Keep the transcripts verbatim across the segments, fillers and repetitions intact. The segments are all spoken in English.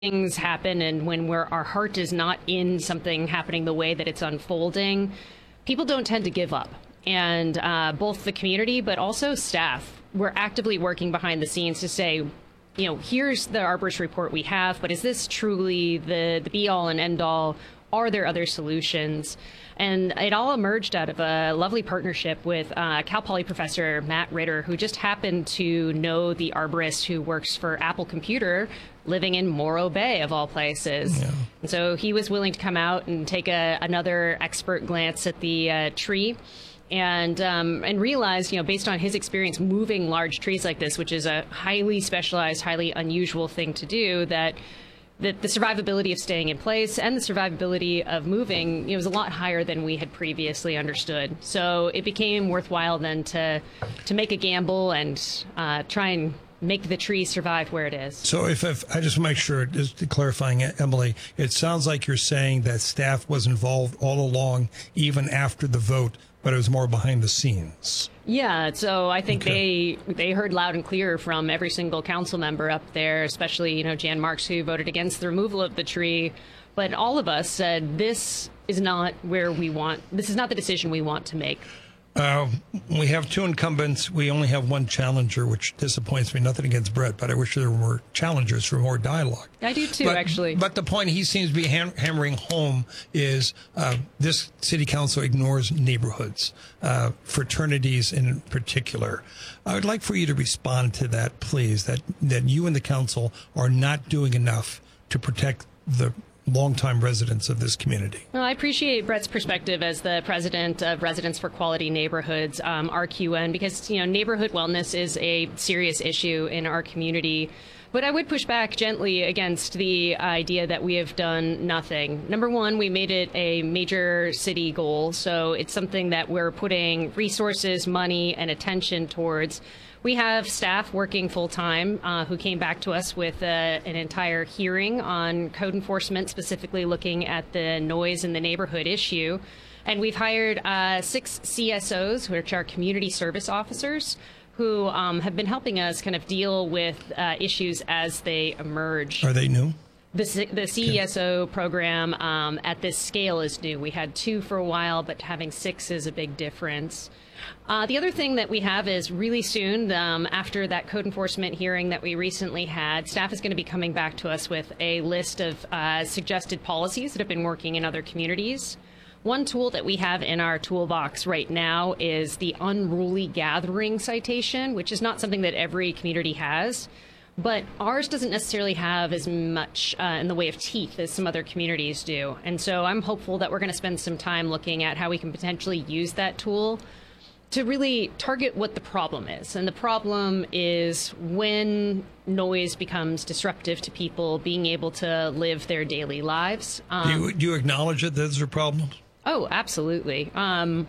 things happen and when we're, our heart is not in something happening the way that it's unfolding, people don't tend to give up. And uh, both the community, but also staff, we're actively working behind the scenes to say, you know, here's the arborist report we have, but is this truly the, the be-all and end-all? Are there other solutions? And it all emerged out of a lovely partnership with uh, Cal Poly professor Matt Ritter, who just happened to know the arborist who works for Apple Computer, living in Morro Bay, of all places. Yeah. And so he was willing to come out and take a, another expert glance at the uh, tree. And um, and realized, you know, based on his experience moving large trees like this, which is a highly specialized, highly unusual thing to do, that that the survivability of staying in place and the survivability of moving, you know, was a lot higher than we had previously understood. So it became worthwhile then to to make a gamble and uh, try and make the tree survive where it is. So if, if I just make sure, just clarifying, Emily, it sounds like you're saying that staff was involved all along, even after the vote, but it was more behind the scenes. Yeah, so I think Okay. they they heard loud and clear from every single council member up there, especially, you know, Jan Marks, who voted against the removal of the tree. But all of us said, this is not where we want, this is not the decision we want to make. Uh, we have two incumbents. We only have one challenger, which disappoints me. Nothing against Brett, but I wish there were challengers for more dialogue. I do too, but, actually. But the point he seems to be ham hammering home is uh, this city council ignores neighborhoods, uh, fraternities in particular. I would like for you to respond to that, please, that, that you and the council are not doing enough to protect the longtime residents of this community. Well, I appreciate Brett's perspective as the president of Residents for Quality Neighborhoods, um, R Q N, because, you know, neighborhood wellness is a serious issue in our community. But I would push back gently against the idea that we have done nothing. Number one, we made it a major city goal, so it's something that we're putting resources, money, and attention towards. We have staff working full-time uh, who came back to us with uh, an entire hearing on code enforcement, specifically looking at the noise in the neighborhood issue. And we've hired uh, six C S Os, which are community service officers, who um, have been helping us kind of deal with uh, issues as they emerge. Are they new? The, C the C E S O program um, at this scale is new. We had two for a while, but having six is a big difference. Uh, the other thing that we have is really soon, um, after that code enforcement hearing that we recently had, staff is going to be coming back to us with a list of uh, suggested policies that have been working in other communities. One tool that we have in our toolbox right now is the unruly gathering citation, which is not something that every community has. But ours doesn't necessarily have as much uh, in the way of teeth as some other communities do. And so I'm hopeful that we're going to spend some time looking at how we can potentially use that tool to really target what the problem is. And the problem is when noise becomes disruptive to people being able to live their daily lives. Um, do, you, do you acknowledge that those are problems? Oh, absolutely. Um,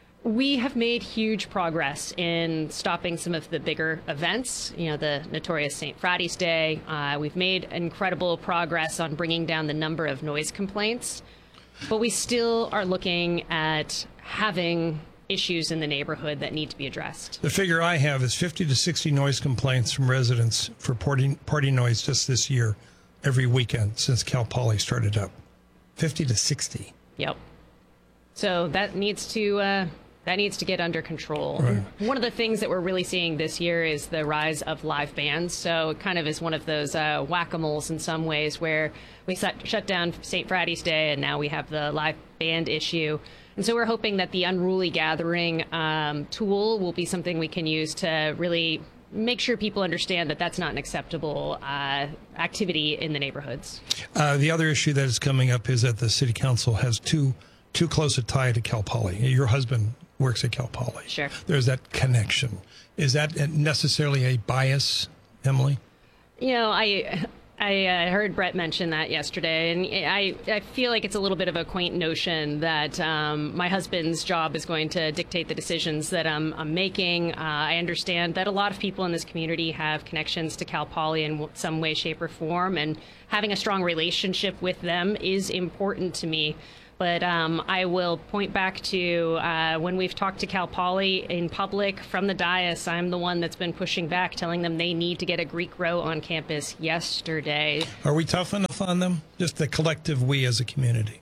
we have made huge progress in stopping some of the bigger events, you know, the notorious Saint Friday's Day. Uh, we've made incredible progress on bringing down the number of noise complaints, but we still are looking at having issues in the neighborhood that need to be addressed. The figure I have is fifty to sixty noise complaints from residents for party, party noise just this year, every weekend since Cal Poly started up. fifty to sixty. Yep. So that needs to uh, that needs to get under control. Right. One of the things that we're really seeing this year is the rise of live bands. So it kind of is one of those uh, whack-a-moles in some ways, where we shut, shut down Saint Friday's Day and now we have the live band issue. And so we're hoping that the unruly gathering um, tool will be something we can use to really make sure people understand that that's not an acceptable uh, activity in the neighborhoods. Uh, the other issue that is coming up is that the city council has too too close a tie to Cal Poly. Your husband works at Cal Poly. Sure. There's that connection. Is that necessarily a bias, Emily? You know, I I uh, heard Brett mention that yesterday, and I, I feel like it's a little bit of a quaint notion that um, my husband's job is going to dictate the decisions that I'm, I'm making. Uh, I understand that a lot of people in this community have connections to Cal Poly in some way, shape, or form, and having a strong relationship with them is important to me. But um, I will point back to uh, when we've talked to Cal Poly in public from the dais, I'm the one that's been pushing back, telling them they need to get a Greek row on campus yesterday. Are we tough enough on them? Just the collective we as a community.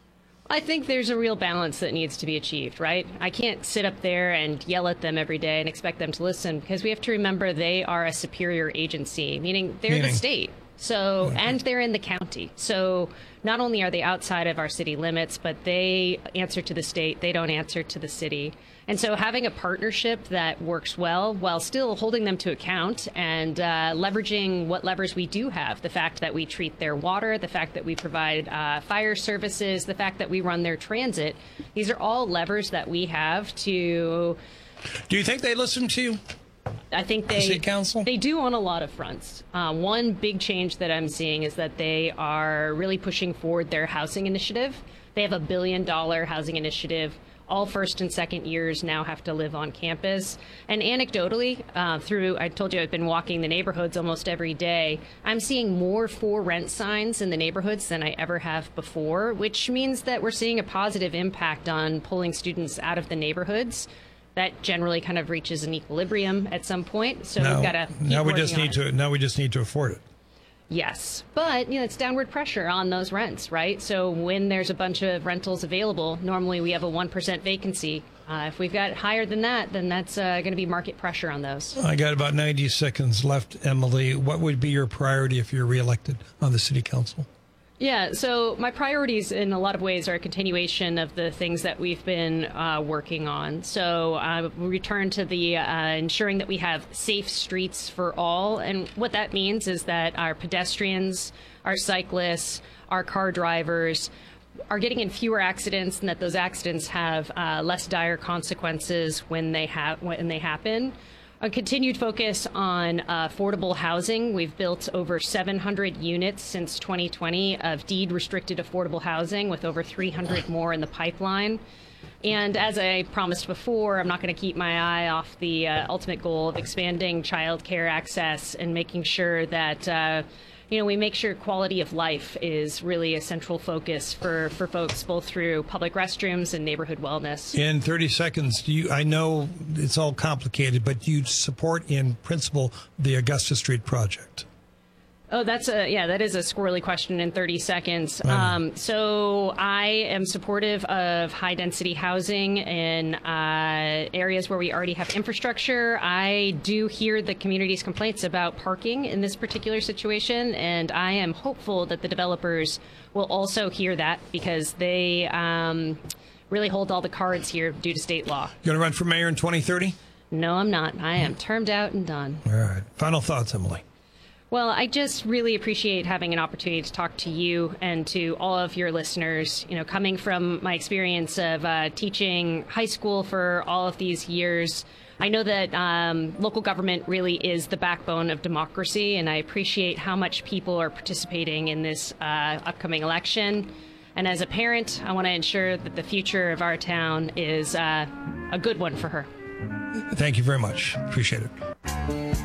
I think there's a real balance that needs to be achieved, right? I can't sit up there and yell at them every day and expect them to listen, because we have to remember they are a superior agency, meaning they're Meaning? the state. So, and they're in the county. So not only are they outside of our city limits, but they answer to the state. They don't answer to the city. And so having a partnership that works well while still holding them to account and uh, leveraging what levers we do have, the fact that we treat their water, the fact that we provide uh, fire services, the fact that we run their transit, these are all levers that we have to... Do you think they listen to you? I think they City Council? They do on a lot of fronts. Uh, one big change that I'm seeing is that they are really pushing forward their housing initiative. They have a billion dollar housing initiative. All first and second years now have to live on campus. And anecdotally, uh, through, I told you I've been walking the neighborhoods almost every day, I'm seeing more for rent signs in the neighborhoods than I ever have before, which means that we're seeing a positive impact on pulling students out of the neighborhoods. That generally kind of reaches an equilibrium at some point. So now, we've got to keep now we just working need on it. to now we just need to afford it. Yes, but you know it's downward pressure on those rents, right? So when there's a bunch of rentals available, normally we have a one percent vacancy. Uh, if we've got higher than that, then that's uh, going to be market pressure on those. I got about ninety seconds left, Emily. What would be your priority if you're reelected on the city council? Yeah, so my priorities in a lot of ways are a continuation of the things that we've been uh, working on. So uh, we return to the uh, ensuring that we have safe streets for all. And what that means is that our pedestrians, our cyclists, our car drivers are getting in fewer accidents, and that those accidents have uh, less dire consequences when they, ha- when they happen. A continued focus on uh, affordable housing. We've built over seven hundred units since twenty twenty of deed-restricted affordable housing, with over three hundred more in the pipeline. And as I promised before, I'm not going to keep my eye off the uh, ultimate goal of expanding child care access and making sure that uh, you know, we make sure quality of life is really a central focus for, for folks, both through public restrooms and neighborhood wellness. In thirty seconds, do you, I know it's all complicated, but do you support in principle the Augusta Street project? Oh, that's a, yeah, that is a squirrely question in thirty seconds. Um, so I am supportive of high density housing in uh, areas where we already have infrastructure. I do hear the community's complaints about parking in this particular situation, and I am hopeful that the developers will also hear that, because they um, really hold all the cards here due to state law. You going to run for mayor in twenty thirty? No, I'm not. I am termed out and done. All right. Final thoughts, Emily. Well, I just really appreciate having an opportunity to talk to you and to all of your listeners. You know, coming from my experience of uh, teaching high school for all of these years, I know that um, local government really is the backbone of democracy, and I appreciate how much people are participating in this uh, upcoming election. And as a parent, I want to ensure that the future of our town is uh, a good one for her. Thank you very much. Appreciate it.